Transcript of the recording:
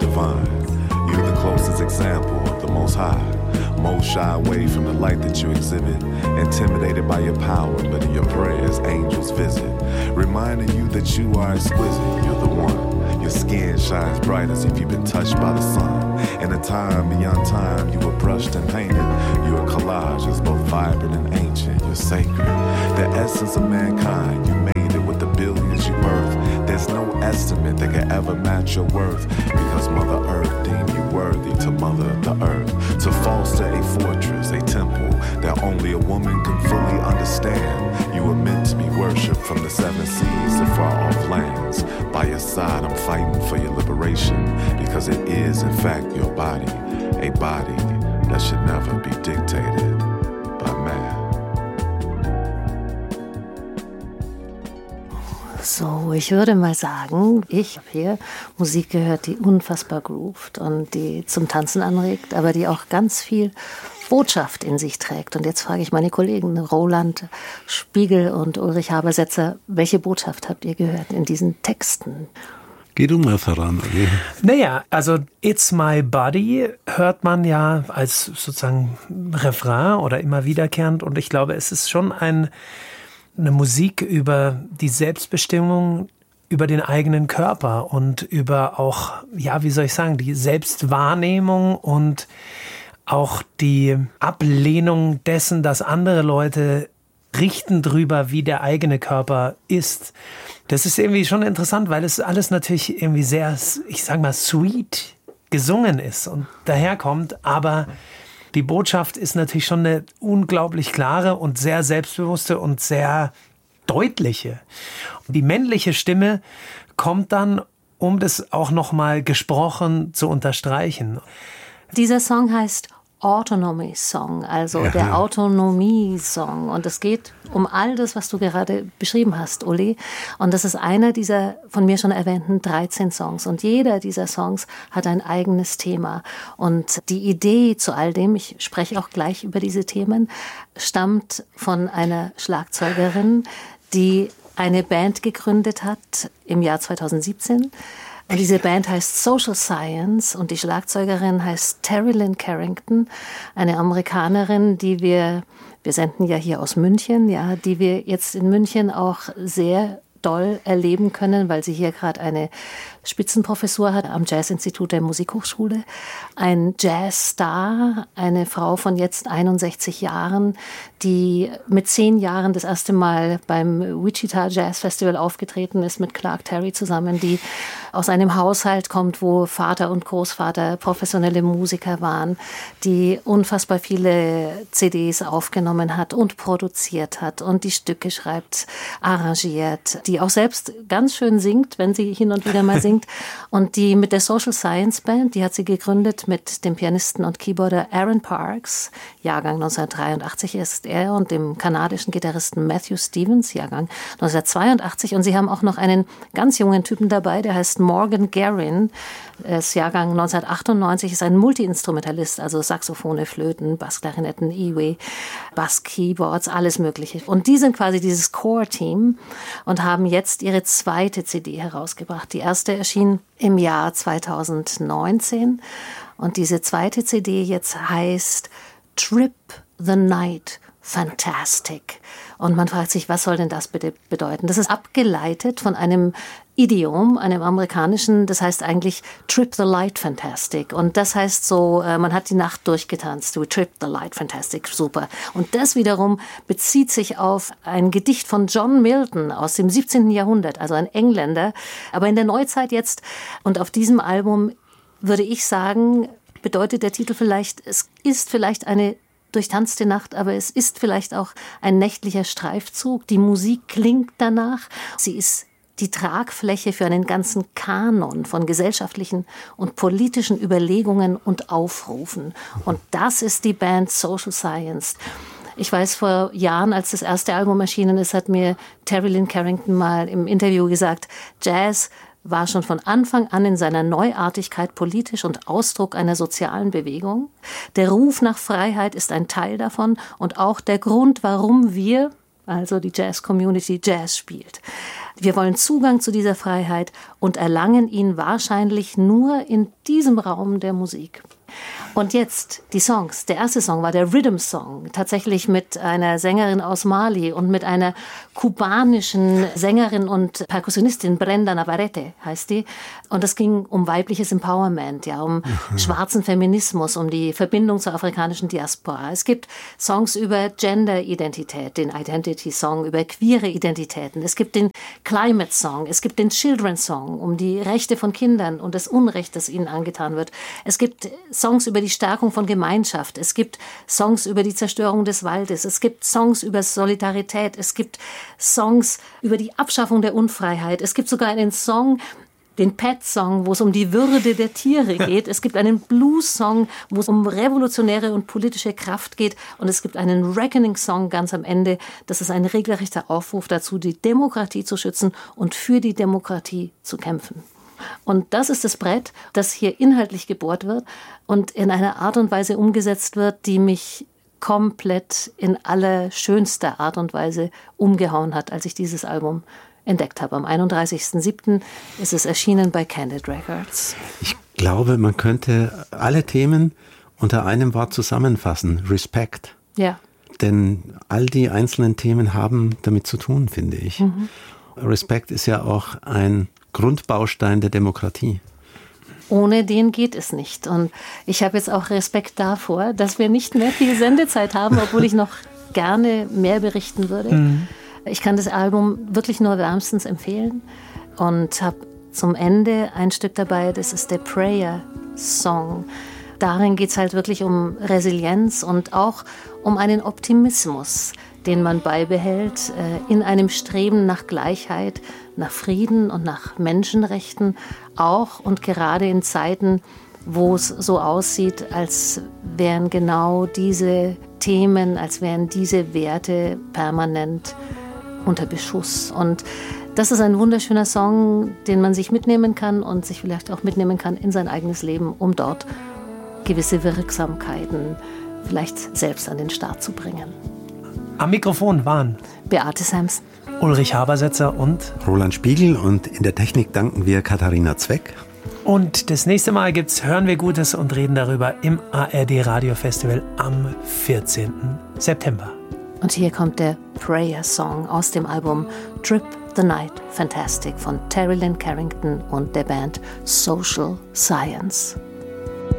divine. You're the closest example of the Most High. Most shy away from the light that you exhibit. Intimidated by your power, but in your prayers, angels visit. Reminding you that you are exquisite, you're the one. Your skin shines bright as if you've been touched by the sun. In a time beyond time, you were brushed and painted. Your collage is both vibrant and ancient. You're sacred. The essence of mankind, you made it with the billions you birthed. There's no estimate that can ever match your worth. Because Mother Earth deemed you worthy to mother the earth. To foster a fortress, a temple that only a woman can fully understand. You were meant to be worshipped from the seven seas to far off lands. By your side, I'm fighting for your liberation. Because it is, in fact, your body. A body that should never be dictated by man. So, ich würde mal sagen, ich habe hier Musik gehört, die unfassbar groovt und die zum Tanzen anregt, aber die auch ganz viel Botschaft in sich trägt. Und jetzt frage ich meine Kollegen Roland Spiegel und Ulrich Habersetzer, welche Botschaft habt ihr gehört in diesen Texten? Geh du mal voran, okay? Naja, also It's My Body hört man ja als sozusagen Refrain oder immer wiederkehrend. Und ich glaube, es ist schon eine Musik über die Selbstbestimmung, über den eigenen Körper und über auch, ja, wie soll ich sagen, die Selbstwahrnehmung und auch die Ablehnung dessen, dass andere Leute richten drüber, wie der eigene Körper ist. Das ist irgendwie schon interessant, weil es alles natürlich irgendwie sehr, ich sag mal, sweet gesungen ist und daherkommt, aber die Botschaft ist natürlich schon eine unglaublich klare und sehr selbstbewusste und sehr deutliche. Die männliche Stimme kommt dann, um das auch nochmal gesprochen zu unterstreichen. Dieser Song heißt Autonomy Song, also der Autonomie-Song. Und es geht um all das, was du gerade beschrieben hast, Uli. Und das ist einer dieser von mir schon erwähnten 13 Songs. Und jeder dieser Songs hat ein eigenes Thema. Und die Idee zu all dem, ich spreche auch gleich über diese Themen, stammt von einer Schlagzeugerin, die eine Band gegründet hat im Jahr 2017. Und diese Band heißt Social Science und die Schlagzeugerin heißt Terry Lynn Carrington, eine Amerikanerin, die wir senden ja hier aus München, ja, die wir jetzt in München auch sehr doll erleben können, weil sie hier gerade eine Spitzenprofessur hat am Jazzinstitut der Musikhochschule. Ein Jazzstar, eine Frau von jetzt 61 Jahren, die mit 10 Jahren das erste Mal beim Wichita Jazz Festival aufgetreten ist mit Clark Terry zusammen, die aus einem Haushalt kommt, wo Vater und Großvater professionelle Musiker waren, die unfassbar viele CDs aufgenommen hat und produziert hat und die Stücke schreibt, arrangiert, die auch selbst ganz schön singt, wenn sie hin und wieder mal singt. Und die mit der Social Science Band, die hat sie gegründet mit dem Pianisten und Keyboarder Aaron Parks, Jahrgang 1983 ist er, und dem kanadischen Gitarristen Matthew Stevens, Jahrgang 1982. Und sie haben auch noch einen ganz jungen Typen dabei, der heißt Morgan Guerin, ist Jahrgang 1998, ist ein Multi-Instrumentalist, also Saxophone, Flöten, Bassklarinetten, E-Way, Bass-Keyboards, alles Mögliche. Und die sind quasi dieses Core-Team und haben jetzt ihre zweite CD herausgebracht. Die erste erschien im Jahr 2019 und diese zweite CD jetzt heißt Trip the Night Fantastic. Und man fragt sich, was soll denn das bitte bedeuten? Das ist abgeleitet von einem Idiom, einem amerikanischen, das heißt eigentlich Trip the Light Fantastic. Und das heißt so, man hat die Nacht durchgetanzt, we trip the light fantastic, super. Und das wiederum bezieht sich auf ein Gedicht von John Milton aus dem 17. Jahrhundert, also ein Engländer, aber in der Neuzeit jetzt. Und auf diesem Album würde ich sagen, bedeutet der Titel vielleicht, es ist vielleicht eine durchtanzte Nacht, aber es ist vielleicht auch ein nächtlicher Streifzug. Die Musik klingt danach. Sie ist die Tragfläche für einen ganzen Kanon von gesellschaftlichen und politischen Überlegungen und Aufrufen. Und das ist die Band Social Science. Ich weiß, vor Jahren, als das erste Album erschienen ist, hat mir Terry Lynn Carrington mal im Interview gesagt, Jazz war schon von Anfang an in seiner Neuartigkeit politisch und Ausdruck einer sozialen Bewegung. Der Ruf nach Freiheit ist ein Teil davon und auch der Grund, warum wir also die Jazz-Community, Jazz spielt. Wir wollen Zugang zu dieser Freiheit und erlangen ihn wahrscheinlich nur in diesem Raum der Musik. Und jetzt die Songs. Der erste Song war der Rhythm-Song, tatsächlich mit einer Sängerin aus Mali und mit einer kubanischen Sängerin und Perkussionistin, Brenda Navarrete heißt die. Und es ging um weibliches Empowerment, ja, um schwarzen Feminismus, um die Verbindung zur afrikanischen Diaspora. Es gibt Songs über Gender-Identität, den Identity-Song, über queere Identitäten. Es gibt den Climate-Song, es gibt den Children-Song, um die Rechte von Kindern und das Unrecht, das ihnen angetan wird. Es gibt Songs über die Stärkung von Gemeinschaft. Es gibt Songs über die Zerstörung des Waldes. Es gibt Songs über Solidarität. Es gibt Songs über die Abschaffung der Unfreiheit. Es gibt sogar einen Song, den Pet-Song, wo es um die Würde der Tiere geht. Es gibt einen Blues-Song, wo es um revolutionäre und politische Kraft geht. Und es gibt einen Reckoning-Song ganz am Ende. Das ist ein regelrechter Aufruf dazu, die Demokratie zu schützen und für die Demokratie zu kämpfen. Und das ist das Brett, das hier inhaltlich gebohrt wird und in einer Art und Weise umgesetzt wird, die mich komplett in allerschönster Art und Weise umgehauen hat, als ich dieses Album entdeckt habe. Am 31.07. ist es erschienen bei Candid Records. Ich glaube, man könnte alle Themen unter einem Wort zusammenfassen. Respect. Ja. Denn all die einzelnen Themen haben damit zu tun, finde ich. Respect ist ja auch ein Grundbaustein der Demokratie. Ohne den geht es nicht. Und ich habe jetzt auch Respekt davor, dass wir nicht mehr viel Sendezeit haben, obwohl ich noch gerne mehr berichten würde. Ich kann das Album wirklich nur wärmstens empfehlen und habe zum Ende ein Stück dabei, das ist der Prayer Song. Darin geht es halt wirklich um Resilienz und auch um einen Optimismus, den man beibehält in einem Streben nach Gleichheit, nach Frieden und nach Menschenrechten, auch und gerade in Zeiten, wo es so aussieht, als wären genau diese Themen, als wären diese Werte permanent unter Beschuss. Und das ist ein wunderschöner Song, den man sich mitnehmen kann und sich vielleicht auch mitnehmen kann in sein eigenes Leben, um dort gewisse Wirksamkeiten vielleicht selbst an den Start zu bringen. Am Mikrofon waren Beate Samson, Ulrich Habersetzer und Roland Spiegel, und in der Technik danken wir Katharina Zweck. Und das nächste Mal gibt's Hören wir Gutes und reden darüber im ARD Radio Festival am 14. September. Und hier kommt der Prayer Song aus dem Album Trip the Night Fantastic von Terry Lynn Carrington und der Band Social Science.